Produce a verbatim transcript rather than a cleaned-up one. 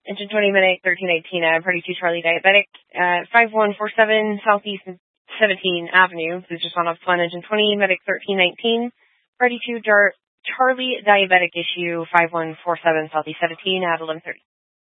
Engine twenty, Medic thirteen eighteen, uh, Party two Charlie Diabetic, uh, five one four seven Southeast seventeenth Avenue. This is just on off one, Engine twenty, Medic thirteen nineteen, Party two Jar- Charlie Diabetic issue five one four seven Southeast seventeenth at eleven thirty.